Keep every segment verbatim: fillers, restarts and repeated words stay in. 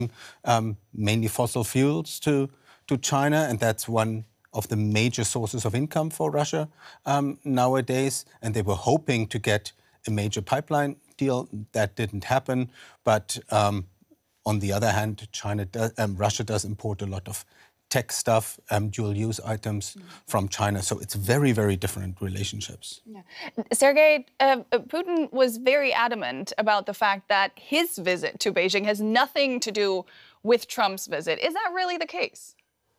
um, mainly fossil fuels to, to China, and that's one of the major sources of income for Russia um, nowadays. And they were hoping to get a major pipeline deal. That didn't happen. But um, on the other hand, China does, um, Russia does import a lot of tech stuff, um, dual-use items mm. from China. So it's very, very different relationships. Yeah. Sergei, uh, Putin was very adamant about the fact that his visit to Beijing has nothing to do with Trump's visit. Is that really the case?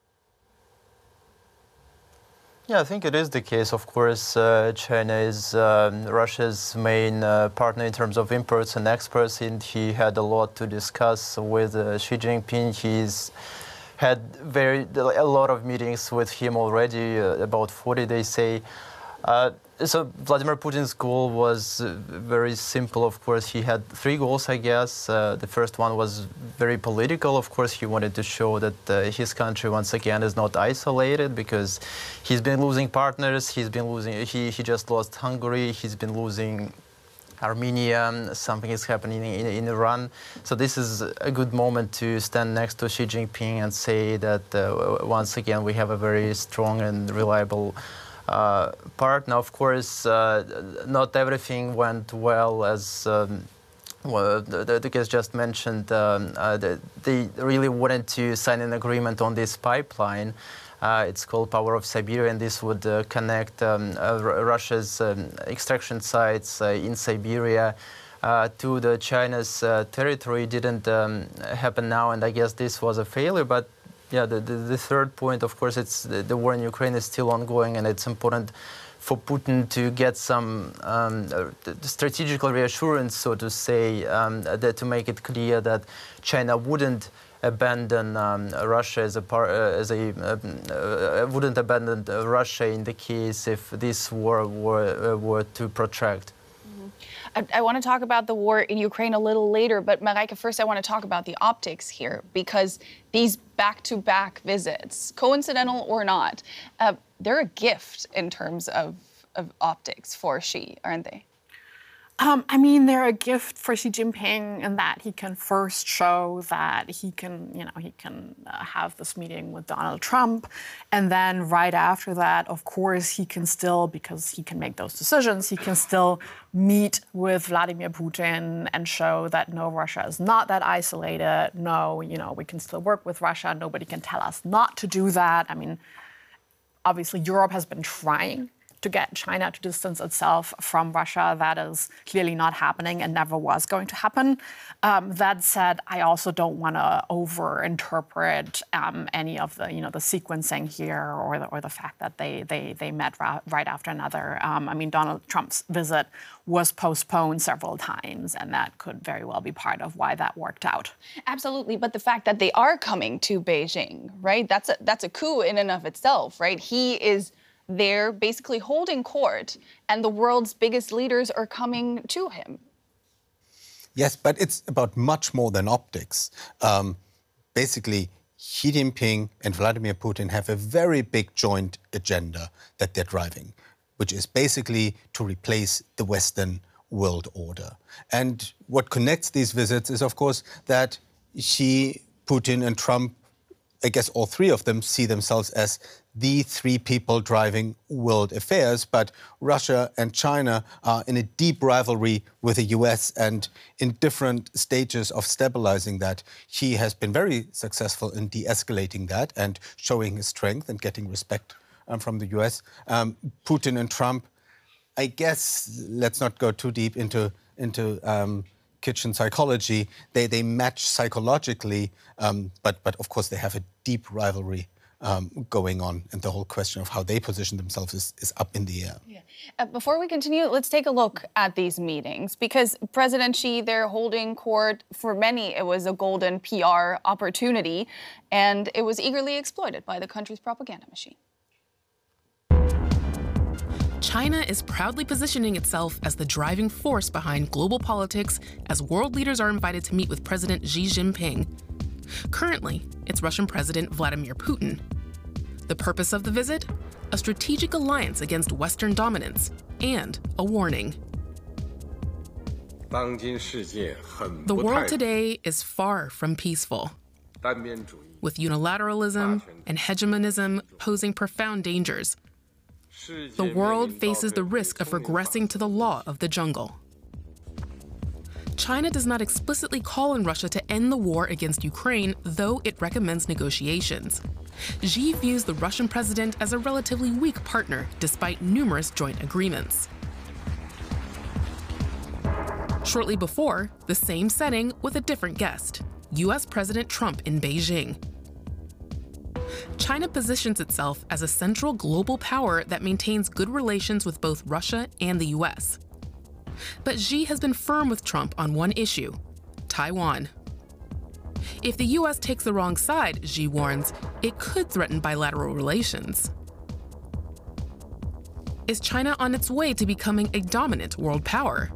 Yeah, I think it is the case. Of course, uh, China is um, Russia's main uh, partner in terms of imports and exports, and he had a lot to discuss with uh, Xi Jinping. He's had very a lot of meetings with him already, uh, about forty, they say. Uh, so Vladimir Putin's goal was uh, very simple, of course. He had three goals, I guess. Uh, the first one was very political. Of course, he wanted to show that uh, his country, once again, is not isolated, because he's been losing partners. He's been losing, he, he just lost Hungary. He's been losing Armenia, something is happening in, in Iran. So this is a good moment to stand next to Xi Jinping and say that uh, once again we have a very strong and reliable uh, partner. Of course, uh, not everything went well, as um, well, the, the guest just mentioned. Um, uh, the, they really wanted to sign an agreement on this pipeline. Uh, it's called Power of Siberia, and this would uh, connect um, uh, Russia's um, extraction sites uh, in Siberia uh, to the China's uh, territory. It didn't um, happen now, and I guess this was a failure. But yeah, the, the, the third point, of course, it's the, the war in Ukraine is still ongoing, and it's important for Putin to get some um, uh, strategical reassurance, so to say, um, that to make it clear that China wouldn't abandon um, Russia as a part, uh, as a uh, uh, wouldn't abandon uh, Russia in the case if this war were uh, were to protract. Mm-hmm. I, I want to talk about the war in Ukraine a little later, but Mareike, first I want to talk about the optics here, because these back-to-back visits, coincidental or not, uh, they're a gift in terms of of optics for Xi, aren't they? Um, I mean, they're a gift for Xi Jinping in that he can first show that he can, you know, he can uh, have this meeting with Donald Trump. And then right after that, of course, he can still, because he can make those decisions, he can still meet with Vladimir Putin and show that, no, Russia is not that isolated. No, you know, we can still work with Russia. Nobody can tell us not to do that. I mean, obviously, Europe has been trying to get China to distance itself from Russia. That is clearly not happening and never was going to happen. Um, that said, I also don't want to over-interpret um, any of the, you know, the sequencing here, or the, or the fact that they they they met ra- right after another. Um, I mean, Donald Trump's visit was postponed several times, and that could very well be part of why that worked out. Absolutely, but the fact that they are coming to Beijing, right? That's a that's a coup in and of itself, right? He is there basically holding court, and the world's biggest leaders are coming to him. Yes, but it's about much more than optics. Um, basically, Xi Jinping and Vladimir Putin have a very big joint agenda that they're driving, which is basically to replace the Western world order. And what connects these visits is, of course, that Xi, Putin, and Trump, I guess all three of them, see themselves as the three people driving world affairs, but Russia and China are in a deep rivalry with the U S and in different stages of stabilizing that. He has been very successful in de-escalating that and showing his strength and getting respect um, from the U S. Um, Putin and Trump, I guess, let's not go too deep into, into um, kitchen psychology. They, they match psychologically, um, but, but of course they have a deep rivalry Um, going on, and the whole question of how they position themselves is, is up in the air. Yeah. Uh, before we continue, let's take a look at these meetings, because President Xi, they're holding court. For many, it was a golden P R opportunity, and it was eagerly exploited by the country's propaganda machine. China is proudly positioning itself as the driving force behind global politics as world leaders are invited to meet with President Xi Jinping. Currently, it's Russian President Vladimir Putin. The purpose of the visit? A strategic alliance against Western dominance and a warning. The world today is far from peaceful, with unilateralism and hegemonism posing profound dangers. The world faces the risk of regressing to the law of the jungle. China does not explicitly call on Russia to end the war against Ukraine, though it recommends negotiations. Xi views the Russian president as a relatively weak partner, despite numerous joint agreements. Shortly before, the same setting with a different guest, U S President Trump in Beijing. China positions itself as a central global power that maintains good relations with both Russia and the U S. But Xi has been firm with Trump on one issue: Taiwan. If the U S takes the wrong side, Xi warns, it could threaten bilateral relations. Is China on its way to becoming a dominant world power?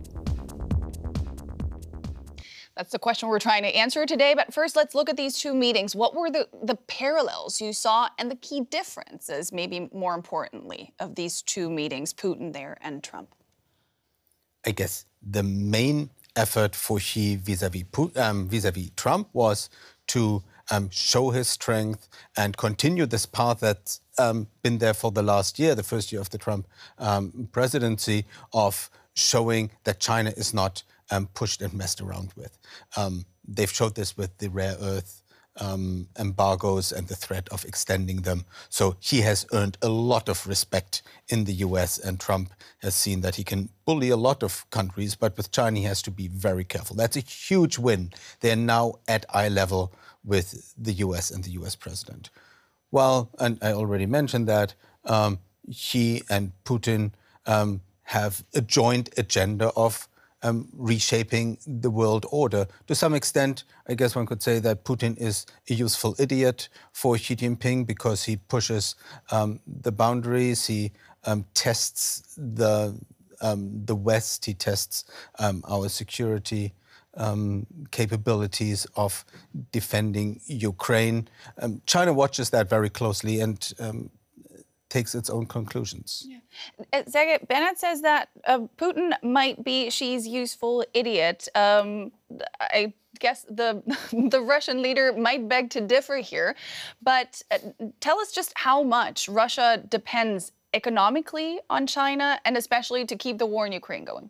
That's the question we're trying to answer today. But first, let's look at these two meetings. What were the, the parallels you saw and the key differences, maybe more importantly, of these two meetings, Putin there and Trump? I guess the main effort for Xi vis-a-vis, um, vis-a-vis Trump was to um, show his strength and continue this path that's um, been there for the last year, the first year of the Trump um, presidency, of showing that China is not um, pushed and messed around with. Um, they've showed this with the rare earth Um, embargoes and the threat of extending them. So he has earned a lot of respect in the U S, and Trump has seen that he can bully a lot of countries, but with China he has to be very careful. That's a huge win. They're now at eye level with the U S and the U S president. Well, and I already mentioned that, um, he and Putin um, have a joint agenda of Um, reshaping the world order. To some extent, I guess one could say that Putin is a useful idiot for Xi Jinping because he pushes um, the boundaries, he um, tests the, um, the West, he tests um, our security um, capabilities of defending Ukraine. Um, China watches that very closely and um, takes its own conclusions. Yeah. Uh, Sergei, Bennett says that uh, Putin might be Xi's useful idiot. Um, I guess the the Russian leader might beg to differ here, but uh, tell us just how much Russia depends economically on China, and especially to keep the war in Ukraine going.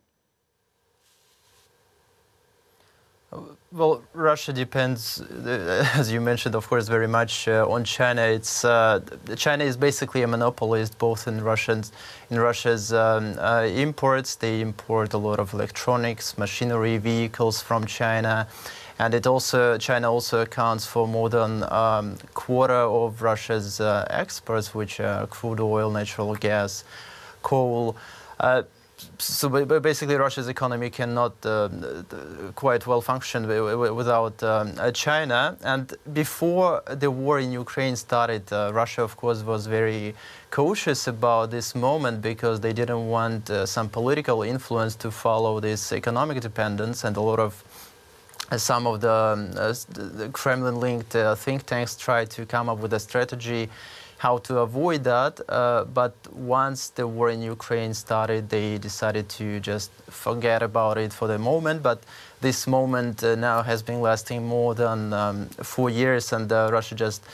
Well, Russia depends, as you mentioned, of course, very much uh, on China. It's uh, China is basically a monopolist, both in Russians, in Russia's um, uh, imports. They import a lot of electronics, machinery, vehicles from China, and it also China also accounts for more than um, a quarter of Russia's uh, exports, which are crude oil, natural gas, coal. Uh, So basically, Russia's economy cannot uh, quite well function without um, China. And before the war in Ukraine started, uh, Russia, of course, was very cautious about this moment because they didn't want uh, some political influence to follow this economic dependence. And a lot of uh, some of the, um, uh, the Kremlin-linked uh, think tanks tried to come up with a strategy how to avoid that, uh, but once the war in Ukraine started, they decided to just forget about it for the moment. But this moment uh, now has been lasting more than um, four years, and uh, Russia just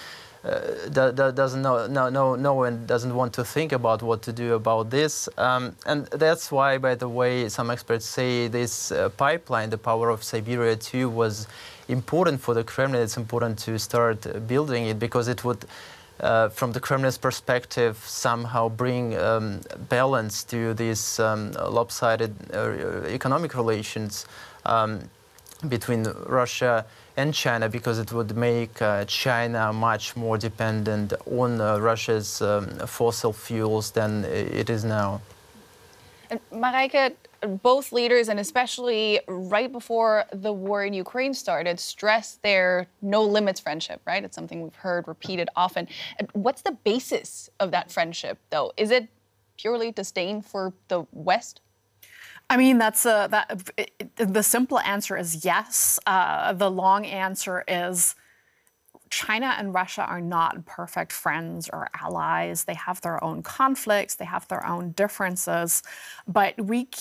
uh, doesn't know, no, no, no, and doesn't want to think about what to do about this. Um, and that's why, by the way, some experts say this uh, pipeline, the Power of Siberia two, was important for the Kremlin. It's important to start building it because it would, Uh, from the Kremlin's perspective, somehow bring um, balance to these um, lopsided uh, economic relations um, between Russia and China, because it would make uh, China much more dependent on uh, Russia's um, fossil fuels than it is now. And Marijke, both leaders, and especially right before the war in Ukraine started, stressed their no-limits friendship, right? It's something we've heard repeated often. What's the basis of that friendship, though? Is it purely disdain for the West? I mean, that's a, that. It, the simple answer is yes. Uh, the long answer is China and Russia are not perfect friends or allies. They have their own conflicts, they have their own differences, but we keep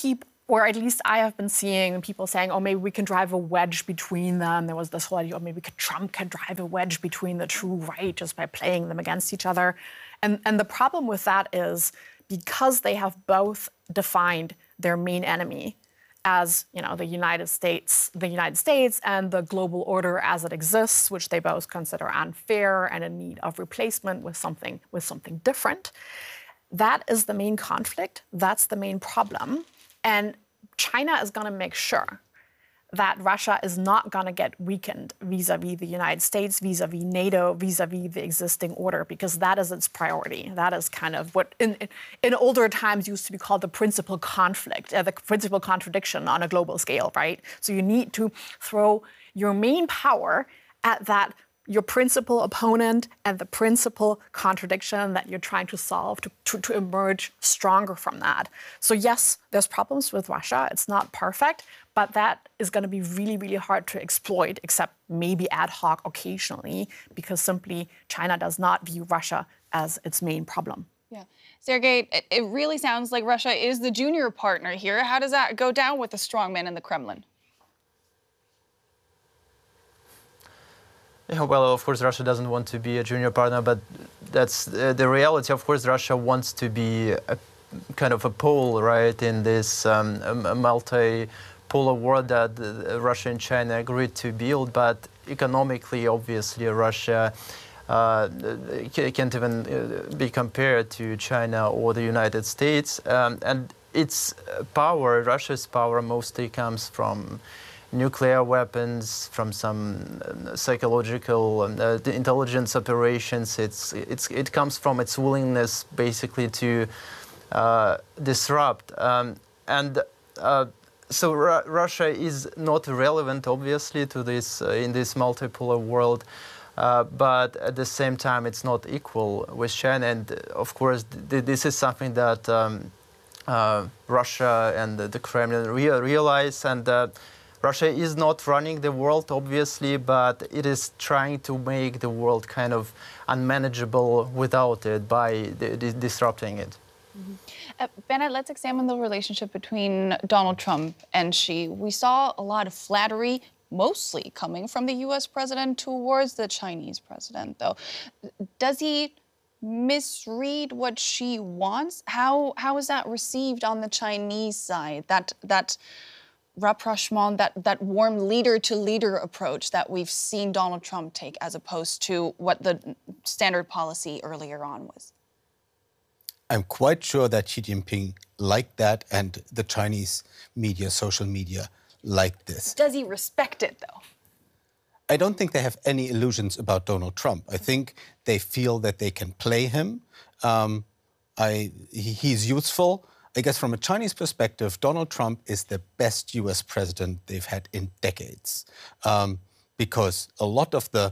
or at least I have been seeing people saying, oh, maybe we can drive a wedge between them. There was this whole idea, oh, maybe Trump can drive a wedge between the two, right, just by playing them against each other. And, and the problem with that is because they have both defined their main enemy as, you know, the United States, the United States and the global order as it exists, which they both consider unfair and in need of replacement with something, with something different. That is the main conflict. That's the main problem. And China is going to make sure that Russia is not going to get weakened vis-a-vis the United States, vis-a-vis NATO, vis-a-vis the existing order, because that is its priority. That is kind of what in, in older times used to be called the principal conflict, uh, the principal contradiction on a global scale, right? So you need to throw your main power at that your principal opponent and the principal contradiction that you're trying to solve to, to, to emerge stronger from that. So yes, there's problems with Russia. It's not perfect, but that is going to be really, really hard to exploit, except maybe ad hoc occasionally, because simply China does not view Russia as its main problem. Yeah. Sergei, it, it really sounds like Russia is the junior partner here. How does that go down with the strongman in the Kremlin? Yeah, well, of course, Russia doesn't want to be a junior partner, but that's uh, the reality. Of course, Russia wants to be a kind of a pole, right, in this um, a multi-polar world that uh, Russia and China agreed to build. But economically, obviously, Russia uh, can't even uh, be compared to China or the United States. Um, and its power, Russia's power, mostly comes from nuclear weapons, from some uh, psychological uh, intelligence operations. It's, it's, it comes from its willingness, basically, to uh, disrupt. Um, and uh, so Ru Russia is not relevant, obviously, to this uh, in this multipolar world. Uh, but at the same time, it's not equal with China. And of course, th this is something that um, uh, Russia and the Kremlin re realize. And uh, Russia is not running the world, obviously, but it is trying to make the world kind of unmanageable without it by disrupting it. Mm-hmm. uh, Bennett, let's examine the relationship between Donald Trump and Xi. We saw a lot of flattery, mostly coming from the U S president towards the Chinese president, though. Does he misread what Xi wants? How, how is that received on the Chinese side, that, that rapprochement, that, that warm leader-to-leader approach that we've seen Donald Trump take, as opposed to what the standard policy earlier on was? I'm quite sure that Xi Jinping liked that, and the Chinese media, social media, liked this. Does he respect it, though? I don't think they have any illusions about Donald Trump. I think they feel that they can play him. Um, I, he, he's useful. I guess from a Chinese perspective, Donald Trump is the best U S president they've had in decades, um, because a lot of the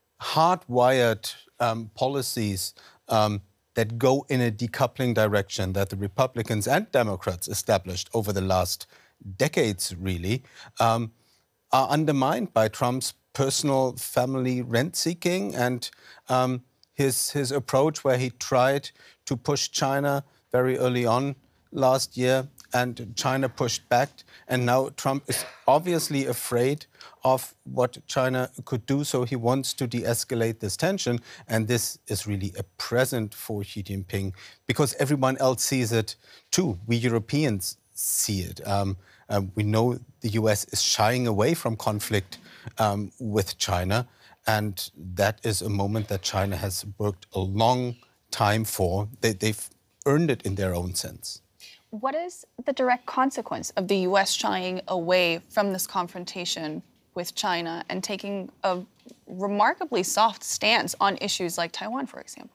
hardwired um, policies um, that go in a decoupling direction that the Republicans and Democrats established over the last decades, really, um, are undermined by Trump's personal family rent-seeking and um, his, his approach where he tried to push China very early on last year, and China pushed back. And now Trump is obviously afraid of what China could do, so he wants to de-escalate this tension. And this is really a present for Xi Jinping, because everyone else sees it too. We Europeans see it. Um, um, we know the U S is shying away from conflict um, with China, and that is a moment that China has worked a long time for. They, they've earned it in their own sense. What is the direct consequence of the U S shying away from this confrontation with China and taking a remarkably soft stance on issues like Taiwan, for example?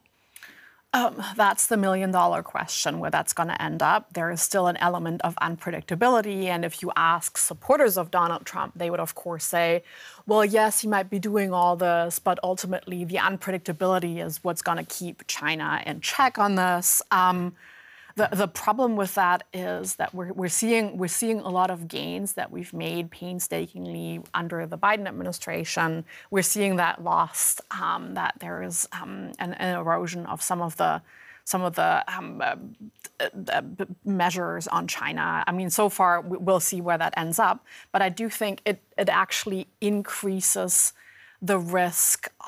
Um, that's the million-dollar question, where that's going to end up. There is still an element of unpredictability, and if you ask supporters of Donald Trump, they would, of course, say, well, yes, he might be doing all this, but ultimately the unpredictability is what's going to keep China in check on this. Um, The, the problem with that is that we're, we're, seeing, we're seeing a lot of gains that we've made painstakingly under the Biden administration. We're seeing that lost, um, that there is um, an, an erosion of some of the some of the um, uh, uh, measures on China. I mean, so far we'll see where that ends up, but I do think it it actually increases the risk